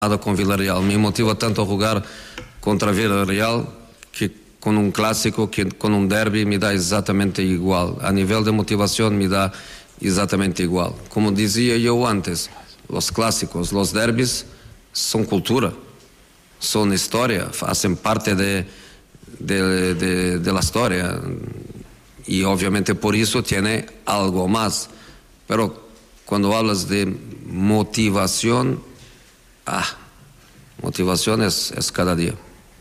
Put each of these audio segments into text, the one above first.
con Villarreal. Me motiva tanto jugar contra Villarreal que con un clásico, que con un derby me da exactamente igual. A nivel de motivación me da exactamente igual. Como decía yo antes, los clásicos, los derbis son cultura, son historia, hacen parte de la historia y obviamente por eso tiene algo más. Pero cuando hablas de motivación, motivación es cada día.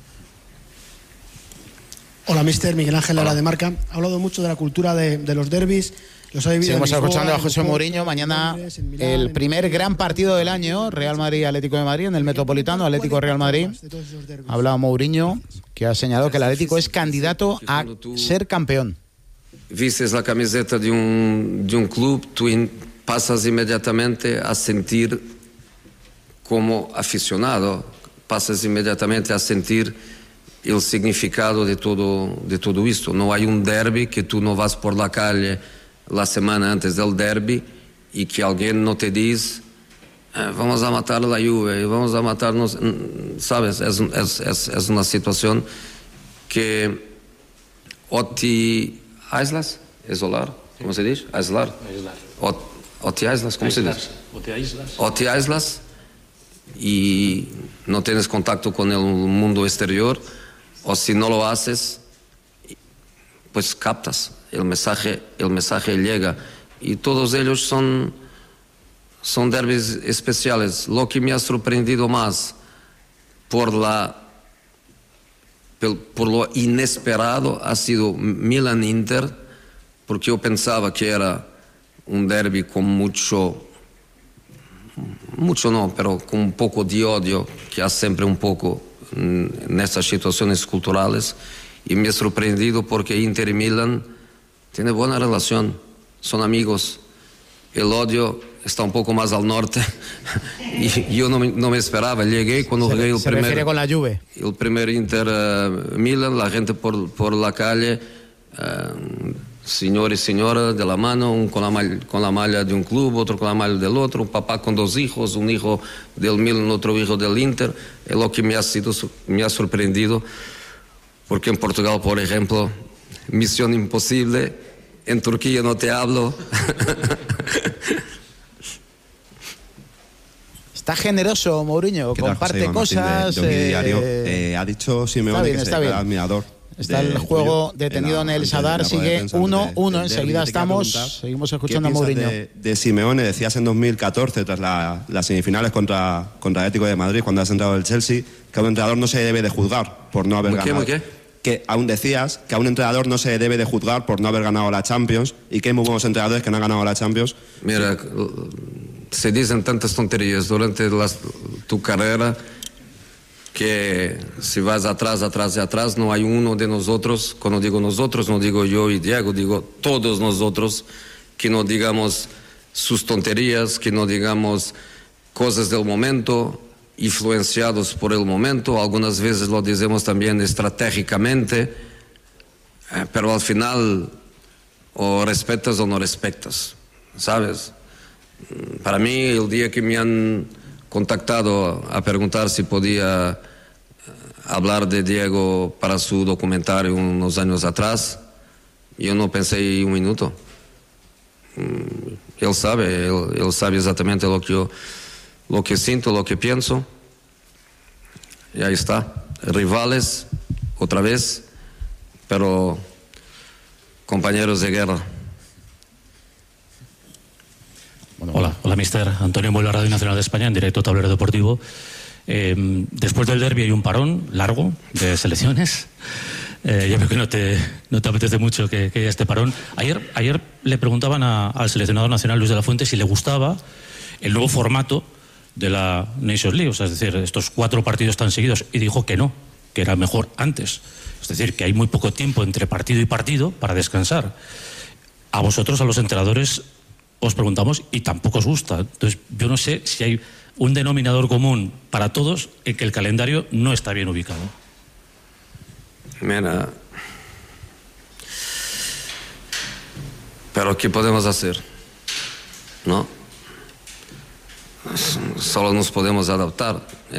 Hola, mister Miguel Ángel Lara de Marca. Ha hablado mucho de la cultura de los derbis. Seguimos escuchando a José Mourinho. Mañana el primer gran partido del año, Real Madrid-Atlético de Madrid, en el Metropolitano, Atlético-Real Madrid. Ha hablado Mourinho, que ha señalado que el Atlético es candidato a ser campeón. Vistes la camiseta de un club, tú pasas inmediatamente a sentir como aficionado, pasas inmediatamente a sentir el significado de todo esto. No hay un derbi que tú no vas por la calle la semana antes del derbi y que alguien no te dice vamos a matar la Juve, vamos a matarnos, sabes, es una situación que o te aíslas, isolar, ¿cómo se dice? Aislar. O te aíslas, ¿cómo se dice? O te aíslas y no tienes contacto con el mundo exterior, o si no lo haces, pues captas, el mensaje llega, y todos ellos son derbis especiales. Lo que me ha sorprendido más por lo inesperado ha sido Milan-Inter, porque yo pensaba que era un derbi con mucho no, pero con un poco de odio, que hay siempre un poco en estas situaciones culturales, y me he sorprendido porque Inter y Milan tienen buena relación, son amigos. El odio está un poco más al norte y yo no me esperaba. Llegué cuando llegué se refiere con la Juve. El primer Inter Milan, la gente por la calle, señor y señora de la mano, un con la malla de un club, otro con la malla del otro, un papá con dos hijos, un hijo del Milan, otro hijo del Inter. Es lo que me ha sorprendido, porque en Portugal, por ejemplo, misión imposible, en Turquía no te hablo. Está generoso Mourinho, comparte cosas. De ha dicho Simeone que se admirador. Está el juego detenido en el Sadar, sigue 1-1, enseguida seguimos escuchando a Mourinho. De Simeone, decías en 2014, tras las semifinales contra Atlético de Madrid, cuando has entrado el Chelsea, que a un entrenador no se debe de juzgar por no haber ganado. Que aún decías que a un entrenador no se debe de juzgar por no haber ganado la Champions, y que hay muy buenos entrenadores que no han ganado la Champions. Mira, se dicen tantas tonterías durante tu carrera que si vas atrás, no hay uno de nosotros, cuando digo nosotros, no digo yo y Diego, digo todos nosotros, que no digamos sus tonterías, que no digamos cosas del momento, influenciados por el momento. Algunas veces lo decimos también estratégicamente, pero al final o respetas o no respetas, ¿sabes? Para mí, el día que me han contactado a preguntar si podía hablar de Diego para su documentario unos años atrás, yo no pensé un minuto. Él sabe exactamente lo que siento, lo que pienso, y ahí está. Rivales, otra vez, pero compañeros de guerra. Bueno, hola, mister. Antonio Muela, Radio Nacional de España, en directo Tablero Deportivo. Después del derbi hay un parón largo de selecciones. Ya veo que no te apetece mucho que haya este parón. Ayer le preguntaban al seleccionador nacional Luis de la Fuente si le gustaba el nuevo formato de la Nations League, o sea, es decir, estos 4 partidos tan seguidos, y dijo que no, que era mejor antes. Es decir, que hay muy poco tiempo entre partido y partido para descansar. A vosotros, a los entrenadores, os preguntamos y tampoco os gusta. Entonces, yo no sé si hay un denominador común para todos en que el calendario no está bien ubicado. Mira, pero ¿qué podemos hacer? ¿No? solo nos podemos adaptar.